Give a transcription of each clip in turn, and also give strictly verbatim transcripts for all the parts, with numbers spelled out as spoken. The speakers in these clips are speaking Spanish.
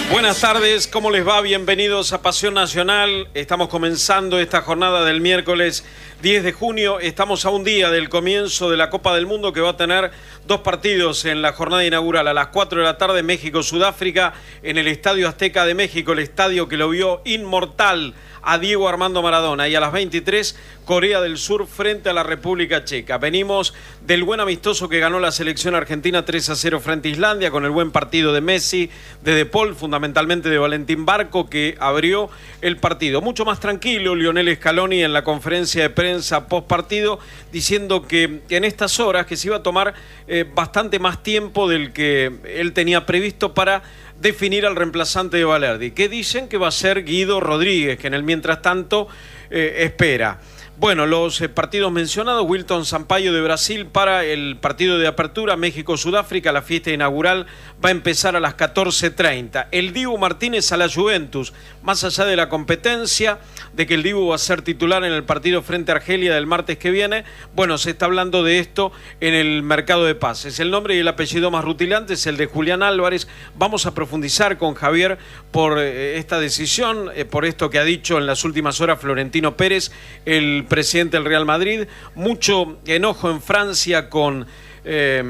Buenas tardes, ¿cómo les va? Bienvenidos a Pasión Nacional. Estamos comenzando esta jornada del miércoles diez de junio. Estamos a un día del comienzo de la Copa del Mundo, que va a tener dos partidos en la jornada inaugural. A las cuatro de la tarde, México-Sudáfrica, en el Estadio Azteca de México, el estadio que lo vio inmortal a Diego Armando Maradona. Y a las veintitrés, Corea del Sur frente a la República Checa. Venimos del buen amistoso que ganó la selección argentina tres a cero frente a Islandia, con el buen partido de Messi, de De Paul, fundamentalmente de Valentín Barco, que abrió el partido. Mucho más tranquilo Lionel Scaloni en la conferencia de prensa post partido, diciendo que en estas horas que se iba a tomar eh, bastante más tiempo del que él tenía previsto para definir al reemplazante de Valerdi, que dicen que va a ser Guido Rodríguez, que en el mientras tanto eh, espera. Bueno, los eh, partidos mencionados: Wilton Sampaio de Brasil para el partido de apertura, México-Sudáfrica. La fiesta inaugural va a empezar a las catorce treinta. El Dibu Martínez a la Juventus, más allá de la competencia, de que el Dibu va a ser titular en el partido frente a Argelia del martes que viene. Bueno, se está hablando de esto en el mercado de pases. El nombre y el apellido más rutilante es el de Julián Álvarez. Vamos a profundizar con Javier por eh, esta decisión, eh, por esto que ha dicho en las últimas horas Florentino Pérez, el presidente del Real Madrid. Mucho enojo en Francia con eh,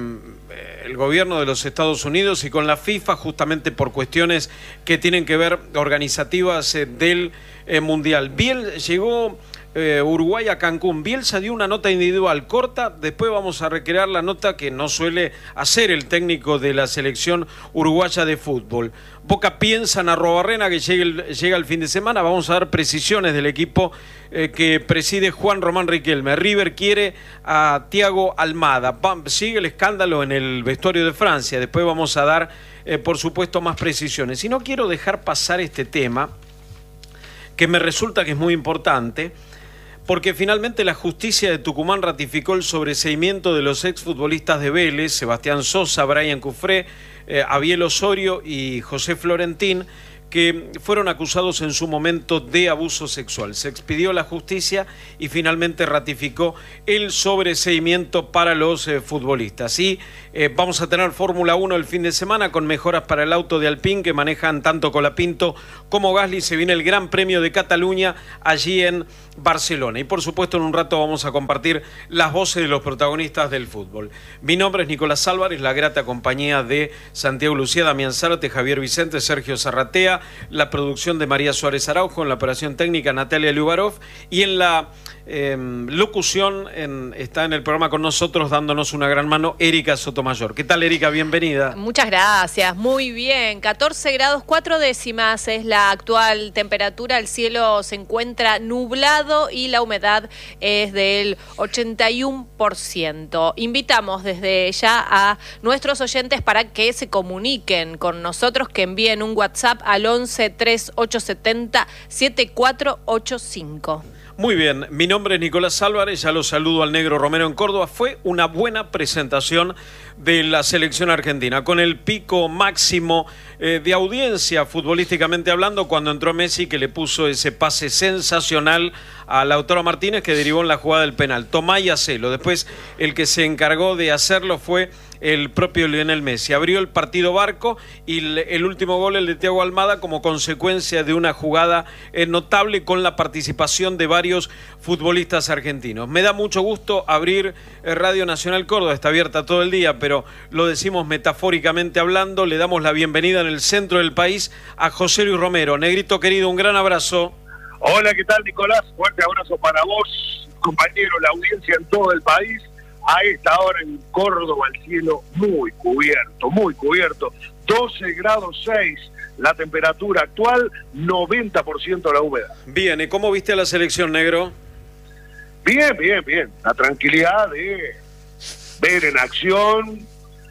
el gobierno de los Estados Unidos y con la FIFA, justamente por cuestiones que tienen que ver organizativas eh, del eh, Mundial. Biel llegó eh, Uruguay a Cancún. Bielsa dio una nota individual corta, después vamos a recrear la nota que no suele hacer el técnico de la selección uruguaya de fútbol. Boca piensa en Arrobarrena, que llega el, llega el fin de semana. Vamos a dar precisiones del equipo eh, que preside Juan Román Riquelme. River quiere a Thiago Almada. Bam, sigue el escándalo en el vestuario de Francia. Después vamos a dar, eh, por supuesto, más precisiones. Y no quiero dejar pasar este tema, que me resulta que es muy importante, porque finalmente la justicia de Tucumán ratificó el sobreseimiento de los exfutbolistas de Vélez, Sebastián Sosa, Brian Cufré, eh, Abiel Osorio y José Florentín, que fueron acusados en su momento de abuso sexual. Se expidió la justicia y finalmente ratificó el sobreseimiento para los eh, futbolistas. Y eh, vamos a tener Fórmula uno el fin de semana, con mejoras para el auto de Alpine que manejan tanto Colapinto como Gasly. Se viene el Gran Premio de Cataluña allí en Barcelona. Y por supuesto, en un rato vamos a compartir las voces de los protagonistas del fútbol. Mi nombre es Nicolás Álvarez, la grata compañía de Santiago Lucía, Damián Zárate, Javier Vicente, Sergio Zarratea, la producción de María Suárez Araujo, en la operación técnica Natalia Lubarov, y en la eh, locución en, está en el programa con nosotros, dándonos una gran mano, Erika Sotomayor. ¿Qué tal, Erika? Bienvenida. Muchas gracias, muy bien. catorce grados cuatro décimas es la actual temperatura. El cielo se encuentra nublado y la humedad es del ochenta y uno por ciento. Invitamos desde ya a nuestros oyentes para que se comuniquen con nosotros, que envíen un WhatsApp al once tres ocho siete cero siete cuatro ocho cinco. Muy bien, mi nombre es Nicolás Álvarez, ya lo saludo al Negro Romero en Córdoba. Fue una buena presentación de la selección argentina, con el pico máximo eh, de audiencia futbolísticamente hablando, cuando entró Messi, que le puso ese pase sensacional a Lautaro Martínez, que derivó en la jugada del penal. Tomá y hacelo. Después el que se encargó de hacerlo fue el propio Lionel Messi. Abrió el partido Barco y el último gol, el de Thiago Almada, como consecuencia de una jugada eh, notable, con la participación de varios futbolistas argentinos. Me da mucho gusto abrir eh, Radio Nacional Córdoba, está abierta todo el día, pero lo decimos metafóricamente hablando. Le damos la bienvenida en el centro del país a José Luis Romero. Negrito querido, un gran abrazo. Hola, ¿qué tal, Nicolás? Fuerte abrazo para vos, compañero, la audiencia en todo el país. A esta hora en Córdoba el cielo muy cubierto, muy cubierto. doce grados seis la temperatura actual, noventa por ciento la humedad. Bien, ¿y cómo viste a la selección, negro? Bien, bien, bien. La tranquilidad de ver en acción,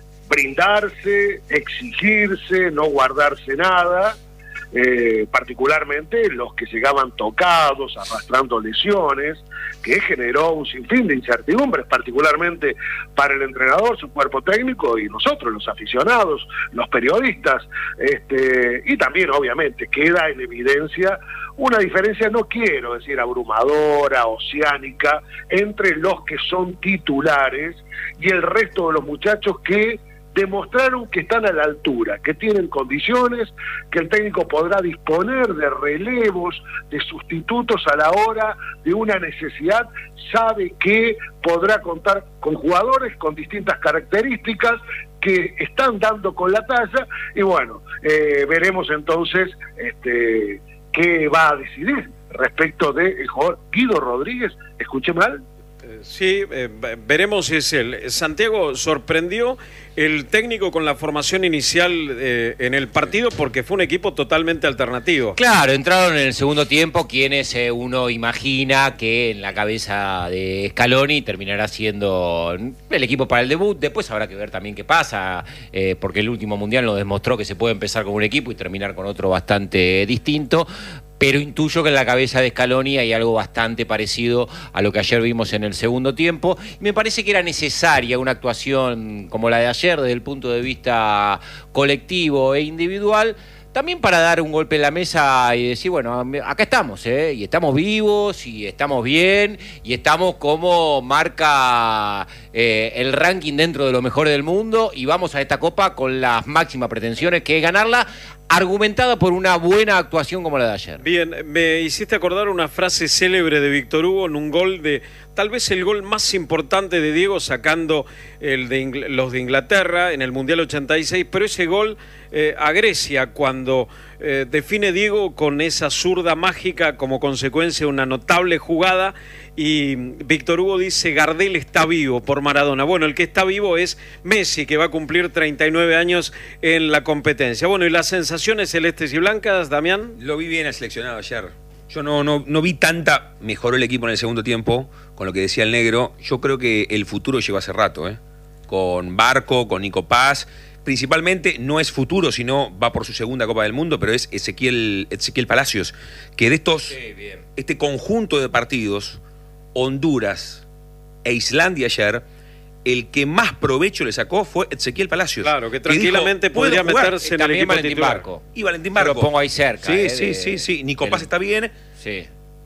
brindarse, exigirse, no guardarse nada. Eh, particularmente los que llegaban tocados, arrastrando lesiones, que generó un sinfín de incertidumbres, particularmente para el entrenador, su cuerpo técnico y nosotros, los aficionados, los periodistas. Este, y también, obviamente, queda en evidencia una diferencia, no quiero decir abrumadora, oceánica, entre los que son titulares y el resto de los muchachos que demostraron que están a la altura, que tienen condiciones, que el técnico podrá disponer de relevos, de sustitutos a la hora de una necesidad, sabe que podrá contar con jugadores con distintas características que están dando con la talla, y bueno, eh, veremos entonces este, qué va a decidir respecto del jugador Guido Rodríguez. ¿Escuché mal? Sí, eh, veremos si es él. Santiago, sorprendió el técnico con la formación inicial eh, en el partido porque fue un equipo totalmente alternativo. Claro, entraron en el segundo tiempo quienes eh, uno imagina que en la cabeza de Scaloni terminará siendo el equipo para el debut. Después habrá que ver también qué pasa, eh, porque el último mundial nos demostró que se puede empezar con un equipo y terminar con otro bastante distinto. Pero intuyo que en la cabeza de Scaloni hay algo bastante parecido a lo que ayer vimos en el segundo tiempo. Y me parece que era necesaria una actuación como la de ayer desde el punto de vista colectivo e individual, también para dar un golpe en la mesa y decir, bueno, acá estamos, ¿eh? Y estamos vivos, y estamos bien, y estamos como marca eh, el ranking dentro de lo mejor del mundo, y vamos a esta Copa con las máximas pretensiones, que es ganarla, argumentada por una buena actuación como la de ayer. Bien, me hiciste acordar una frase célebre de Víctor Hugo en un gol de, tal vez el gol más importante de Diego, sacando el de Ingl- los de Inglaterra en el Mundial ochenta y seis, pero ese gol eh, a Grecia, cuando eh, define Diego con esa zurda mágica como consecuencia de una notable jugada, y Víctor Hugo dice: Gardel está vivo por Maradona. Bueno, el que está vivo es Messi, que va a cumplir treinta y nueve años en la competencia. Bueno, ¿y las sensaciones celestes y blancas, Damián? Lo vi bien al seleccionado ayer. Yo no, no, no vi tanta... Mejoró el equipo en el segundo tiempo, con lo que decía el negro. Yo creo que el futuro llegó hace rato, ¿eh? Con Barco, con Nico Paz. Principalmente no es futuro, sino va por su segunda Copa del Mundo, pero es Ezequiel, Ezequiel Palacios, que de estos, sí, bien. este conjunto de partidos, Honduras e Islandia ayer, el que más provecho le sacó fue Ezequiel Palacios. Claro, que tranquilamente que dijo, podría meterse en el equipo Valentín titular. Barco. Y Valentín Barco. Yo lo pongo ahí cerca. Sí, eh, sí, de, sí, sí. Nico Paz del... está bien. Sí.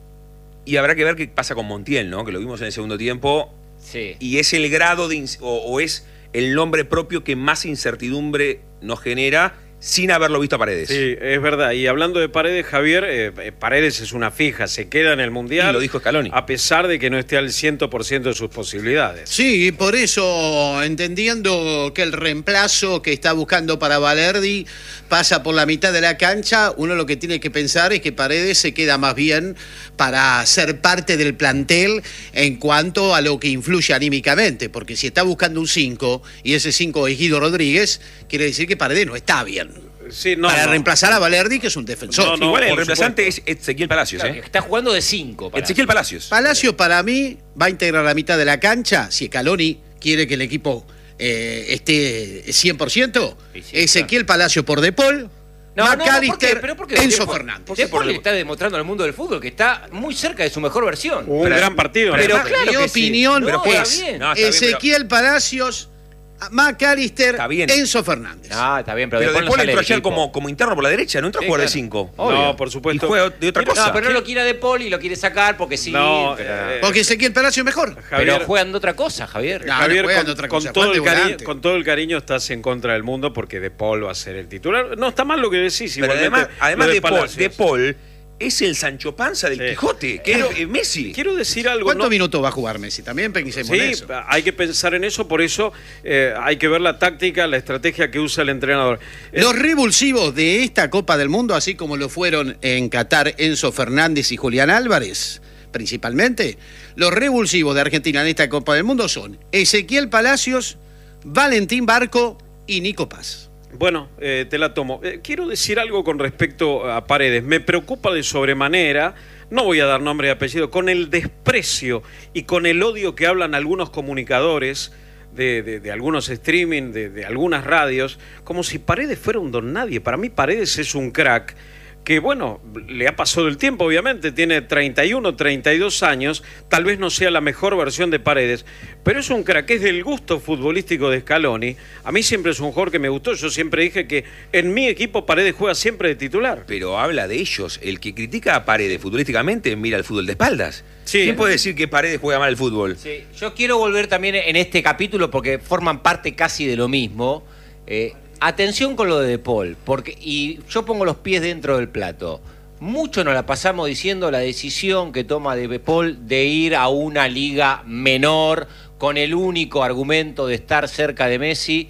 Y habrá que ver qué pasa con Montiel, ¿no? Que lo vimos en el segundo tiempo. Sí. Y es el grado de... O, o es el nombre propio que más incertidumbre nos genera sin haberlo visto a Paredes. Sí, es verdad. Y hablando de Paredes, Javier, eh, Paredes es una fija, se queda en el Mundial. Y lo dijo Scaloni. A pesar de que no esté al cien por ciento de sus posibilidades. Sí, por eso, entendiendo que el reemplazo que está buscando para Valerdi pasa por la mitad de la cancha, uno lo que tiene que pensar es que Paredes se queda más bien para ser parte del plantel en cuanto a lo que influye anímicamente, porque si está buscando un cinco y ese cinco es Guido Rodríguez, quiere decir que Paredes no está bien. Sí, no, para no. reemplazar a Valerdi, que es un defensor. No, no, Igual el reemplazante supuesto. es Ezequiel Palacios. Claro, ¿eh? Está jugando de cinco. Palacios. Ezequiel Palacios. Palacios para mí va a integrar la mitad de la cancha, si Scaloni quiere que el equipo eh, esté cien por ciento. Sí, sí, Ezequiel claro. Palacios por De Paul. No, McAllister, no, no, ¿por qué? Enzo por, Fernández. De Paul le está demostrando al mundo del fútbol que está muy cerca de su mejor versión. Un pero, gran partido. Pero, pero claro mi que opinión sí. no, es bien. No, Ezequiel bien, pero... Palacios, McAllister, Enzo Fernández. Ah, está bien, pero, pero De Paul no entró ayer como, como interno por la derecha, no entró sí, a jugar claro. de cinco. No, por supuesto. Y juega de otra pero, cosa. No, pero no lo quiere De Paul y lo quiere sacar porque sí. No, pero... porque Ezequiel Palacios mejor. Javier, pero juegan de otra cosa, Javier. No, Javier, no juegan con, de otra con, cosa. Todo el cariño, con todo el cariño estás en contra del mundo porque De Paul va a ser el titular. No está mal lo que decís. Pero además, además de, de, Paul, de Paul es el Sancho Panza del sí. Quijote, que quiero, es Messi. Quiero decir algo. ¿Cuántos no? minutos va a jugar Messi? También pensemos sí, en eso. Hay que pensar en eso, por eso eh, hay que ver la táctica, la estrategia que usa el entrenador. Los revulsivos de esta Copa del Mundo, así como lo fueron en Qatar Enzo Fernández y Julián Álvarez, principalmente, los revulsivos de Argentina en esta Copa del Mundo son Ezequiel Palacios, Valentín Barco y Nico Paz. Bueno, eh, te la tomo. Eh, quiero decir algo con respecto a Paredes. Me preocupa de sobremanera, no voy a dar nombre y apellido, con el desprecio y con el odio que hablan algunos comunicadores de, de, de algunos streaming, de, de algunas radios, como si Paredes fuera un don nadie. Para mí Paredes es un crack que, bueno, le ha pasado el tiempo, obviamente, tiene treinta y uno, treinta y dos años, tal vez no sea la mejor versión de Paredes, pero es un crack, es del gusto futbolístico de Scaloni. A mí siempre es un jugador que me gustó, yo siempre dije que en mi equipo Paredes juega siempre de titular. Pero habla de ellos, el que critica a Paredes futbolísticamente mira el fútbol de espaldas. Sí. ¿Quién puede decir que Paredes juega mal el fútbol? Sí. Yo quiero volver también en este capítulo porque forman parte casi de lo mismo. Eh, atención con lo de De Paul, porque, y yo pongo los pies dentro del plato. Mucho nos la pasamos diciendo la decisión que toma De Paul de ir a una liga menor con el único argumento de estar cerca de Messi.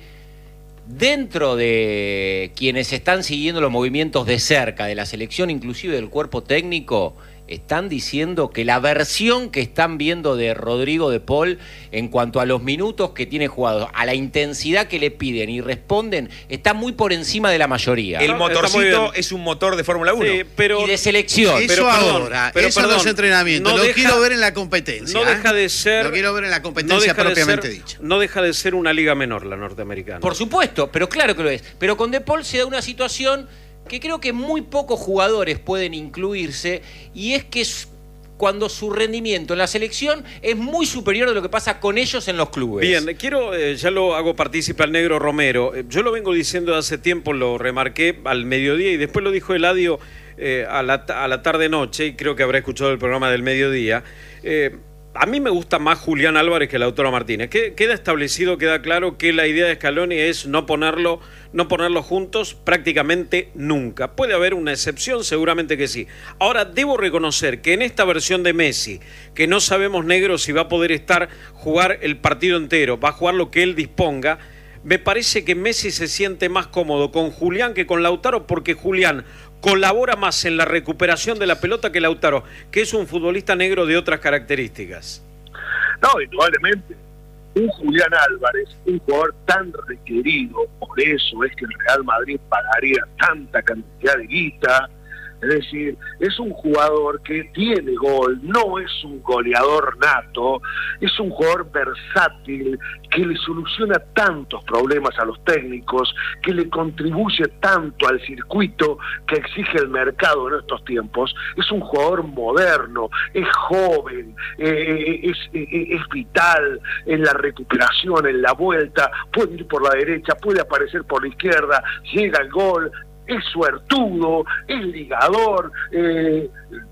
Dentro de quienes están siguiendo los movimientos de cerca de la selección, inclusive del cuerpo técnico, están diciendo que la versión que están viendo de Rodrigo De Paul en cuanto a los minutos que tiene jugados, a la intensidad que le piden y responden, está muy por encima de la mayoría. El No, motorcito es un motor de Fórmula uno. Sí, pero Y de selección. Eso pero perdón, ahora, pero eso perdón, no es entrenamiento. no lo deja- quiero ver en la competencia. no deja de ser Lo quiero ver en la no competencia deja de propiamente ser- dicha. no deja de ser una liga menor la norteamericana. Por supuesto, pero claro que lo es. Pero con De Paul se da una situación que creo que muy pocos jugadores pueden incluirse, y es que es cuando su rendimiento en la selección es muy superior de lo que pasa con ellos en los clubes. Bien, quiero, eh, ya lo hago partícipe al negro Romero. Eh, yo lo vengo diciendo hace tiempo, lo remarqué al mediodía y después lo dijo Eladio eh, a la, a la tarde-noche, y creo que habrá escuchado el programa del mediodía. Eh, a mí me gusta más Julián Álvarez que Lautaro Martínez. Que- Queda establecido, queda claro que la idea de Scaloni es no ponerlo, no ponerlo juntos prácticamente nunca. Puede haber una excepción, seguramente que sí. Ahora, debo reconocer que en esta versión de Messi, que no sabemos, negro, si va a poder estar, jugar el partido entero, va a jugar lo que él disponga, me parece que Messi se siente más cómodo con Julián que con Lautaro, porque Julián colabora más en la recuperación de la pelota que Lautaro, que es un futbolista negro de otras características. No, indudablemente. Un Julián Álvarez, un jugador tan requerido, por eso es que el Real Madrid pagaría tanta cantidad de guita. Es decir, es un jugador que tiene gol, no es un goleador nato, es un jugador versátil que le soluciona tantos problemas a los técnicos, que le contribuye tanto al circuito que exige el mercado en estos tiempos. Es un jugador moderno, es joven, eh, es, es, es vital en la recuperación, en la vuelta, puede ir por la derecha, puede aparecer por la izquierda, llega el gol. Es suertudo, es ligador, eh,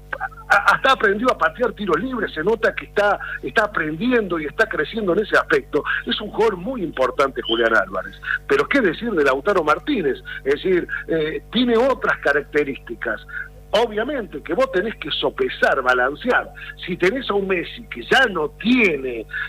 hasta aprendió a patear tiros libres, se nota que está, está aprendiendo y está creciendo en ese aspecto. Es un jugador muy importante Julián Álvarez. Pero qué decir de Lautaro Martínez, es decir, eh, tiene otras características. Obviamente que vos tenés que sopesar, balancear. Si tenés a un Messi que ya no tiene